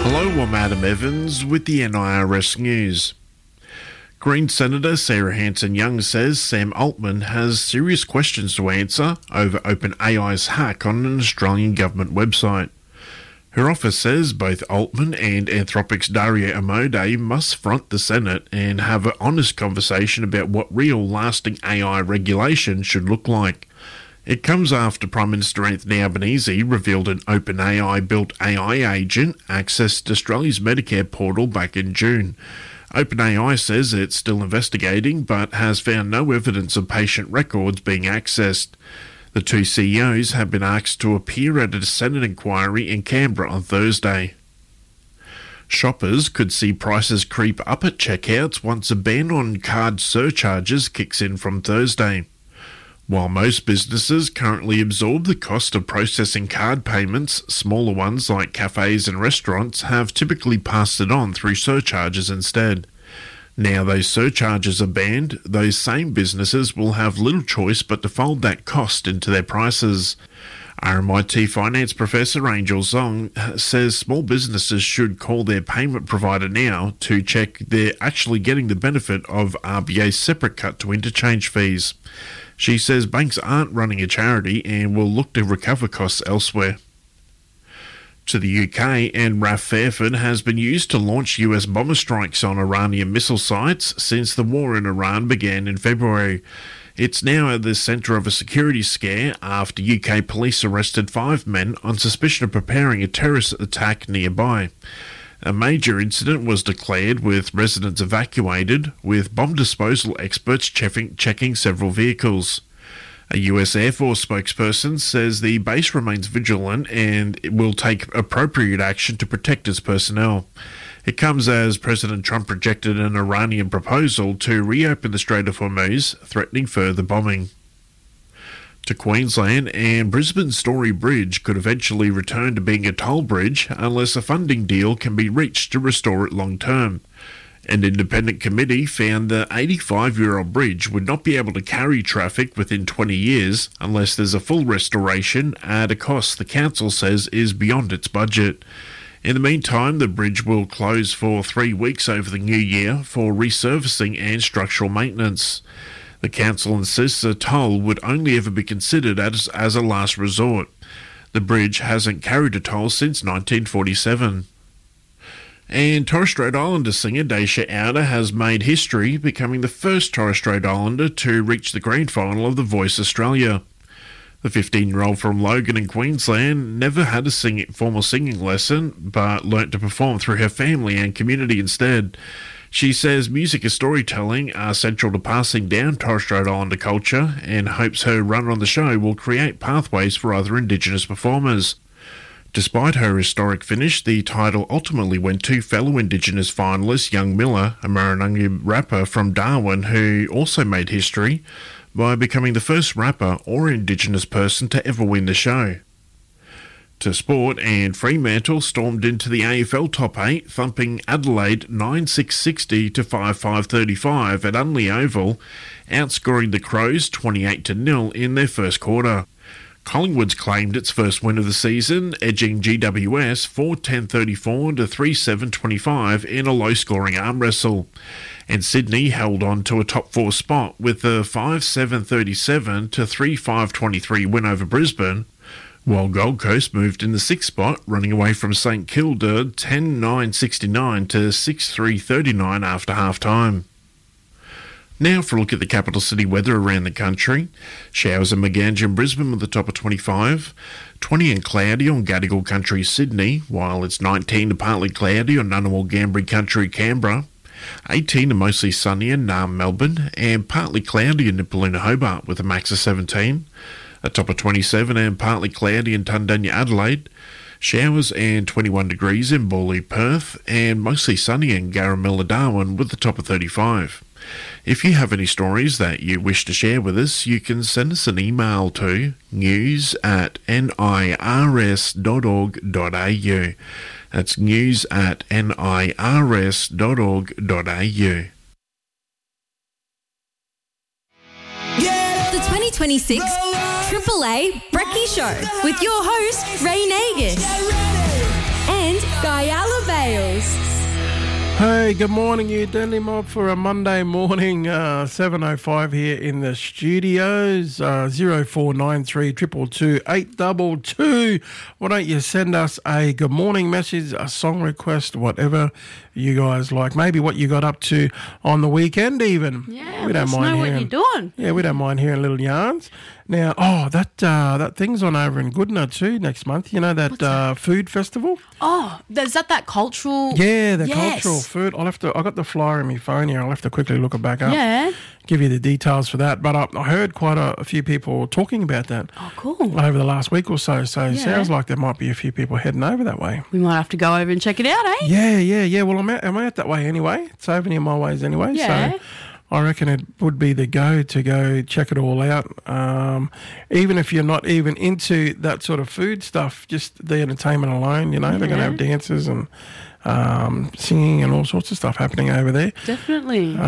Hello, I'm Adam Evans with the NIRS News. Green Senator Sarah Hanson-Young says Sam Altman has serious questions to answer over OpenAI's hack on an Australian government website. Her office says both Altman and Anthropic's Daria Amodei must front the Senate and have an honest conversation about what real lasting AI regulation should look like. It comes after Prime Minister Anthony Albanese revealed an OpenAI-built AI agent accessed Australia's Medicare portal back in June. OpenAI says it's still investigating but has found no evidence of patient records being accessed. The two CEOs have been asked to appear at a Senate inquiry in Canberra on Thursday. Shoppers could see prices creep up at checkouts once a ban on card surcharges kicks in from Thursday. While most businesses currently absorb the cost of processing card payments, smaller ones like cafes and restaurants have typically passed it on through surcharges instead. Now those surcharges are banned, those same businesses will have little choice but to fold that cost into their prices. RMIT finance professor Angel Zong says small businesses should call their payment provider now to check they're actually getting the benefit of RBA's separate cut to interchange fees. She says banks aren't running a charity and will look to recover costs elsewhere. To the UK, and RAF Fairford has been used to launch US bomber strikes on Iranian missile sites since the war in Iran began in February. It's now at the centre of a security scare after UK police arrested 5 men on suspicion of preparing a terrorist attack nearby. A major incident was declared with residents evacuated, with bomb disposal experts checking several vehicles. A US Air Force spokesperson says the base remains vigilant and it will take appropriate action to protect its personnel. It comes as President Trump rejected an Iranian proposal to reopen the Strait of Hormuz, threatening further bombing. To Queensland, and Brisbane's Story Bridge could eventually return to being a toll bridge unless a funding deal can be reached to restore it long term. An independent committee found the 85-year-old bridge would not be able to carry traffic within 20 years unless there's a full restoration at a cost the council says is beyond its budget. In the meantime, the bridge will close for 3 weeks over the new year for resurfacing and structural maintenance. The council insists a toll would only ever be considered as a last resort. The bridge hasn't carried a toll since 1947. And Torres Strait Islander singer Daisha Outer has made history, becoming the first Torres Strait Islander to reach the grand final of The Voice Australia. The 15-year-old from Logan in Queensland never had a formal singing lesson, but learnt to perform through her family and community instead. She says music and storytelling are central to passing down Torres Strait Islander culture and hopes her run on the show will create pathways for other Indigenous performers. Despite her historic finish, the title ultimately went to fellow Indigenous finalist Young Miller, a Marangara rapper from Darwin who also made history by becoming the first rapper or Indigenous person to ever win the show. To sport, and Fremantle stormed into the AFL top 8, thumping Adelaide 9-6-60 to 5-5-35 at Unley Oval, outscoring the Crows 28-0 in their first quarter. Collingwood's claimed its first win of the season, edging GWS 4-10-34 to 3-7-25 in a low-scoring arm wrestle. And Sydney held on to a top 4 spot with a 5-7-37 to 3-5-23 win over Brisbane, while Gold Coast moved in the 6th spot, running away from St Kilda 10-9-69 to 6-3-39 after half-time. Now for a look at the capital city weather around the country. Showers in Maganja and Brisbane with a top of 25, 20 and cloudy on Gadigal Country, Sydney, while it's 19 and partly cloudy on Ngunnawal Ngambri Country, Canberra, 18 and mostly sunny in Naarm, Melbourne, and partly cloudy in Nipaluna, Hobart with a max of 17, a top of 27 and partly cloudy in Tundanya, Adelaide, showers and 21 degrees in Bawley, Perth, and mostly sunny in Garamilla, Darwin with a top of 35. If you have any stories that you wish to share with us, you can send us an email to news@nirs.org.au. That's news@nirs.org.au. The 2026 AAA Brekkie Show with your host, Ray Nagus and Guy Alabay. Hales. Hey, good morning, you Deadly Mob, for a Monday morning, 7:05 here in the studios, 0493 222 822. Why don't you send us a good morning message, a song request, whatever you guys like. Maybe what you got up to on the weekend even. Yeah, we don't let us know what you're doing. Yeah, we don't mind hearing little yarns. Now, that thing's on over in Goodna too next month. You know that food festival? Oh, is that cultural? Yeah, the Yes. cultural food. I got the flyer in my phone here. I'll have to quickly look it back up. Yeah. Give you the details for that. But I heard quite a few people talking about that. Oh, cool. Over the last week or so. So it Yeah. sounds like there might be a few people heading over that way. We might have to go over and check it out, eh? Yeah. Well, I'm out that way anyway. It's over near my ways anyway. Yeah. So I reckon it would be the go to go check it all out. Even if you're not even into that sort of food stuff, just the entertainment alone, they're going to have dances and singing and all sorts of stuff happening over there. Definitely.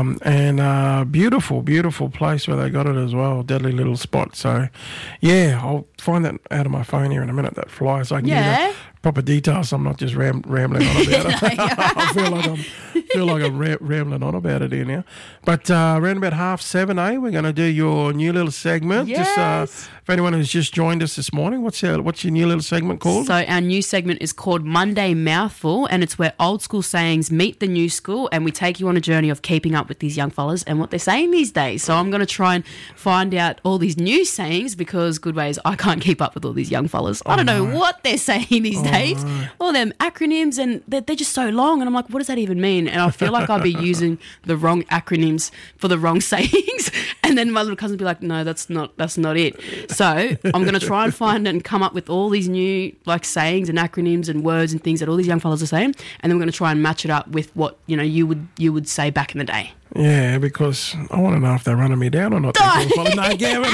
And beautiful, beautiful place where they got it as well. Deadly little spot. So, yeah, I'll find that out of my phone here in a minute, that flyer, so I can give you the proper details. So I'm not just rambling on about it. I feel like I'm rambling on about it here now. But around about 7:30, we're going to do your new little segment. Yes. Just for anyone who's just joined us this morning, what's your new little segment called? So our new segment is called Monday Mouthful, and it's where old school sayings meet the new school, and we take you on a journey of keeping up with these young fellas and what they're saying these days. So I'm going to try and find out all these new sayings because, good ways, I can't keep up with all these young fellas. I don't know what they're saying these days. All them acronyms, and they're just so long, and I'm like, what does that even mean? And I feel like I'll be using the wrong acronyms for the wrong sayings, and then my little cousin will be like, no, that's not it. So I'm going to try and find and come up with all these new sayings and acronyms and words and things that all these young fellas are saying, and then we're going to try and match it up with what you would say back in the day. Yeah, because I want to know if they're running me down or not. No, Gavin.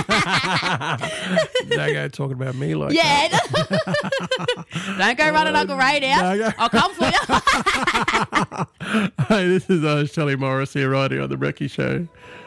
Don't go talking about me like that. Don't go running Uncle Ray down. I'll come for you. Hey, this is Shelley Morris here, right here on The Brekkie Show.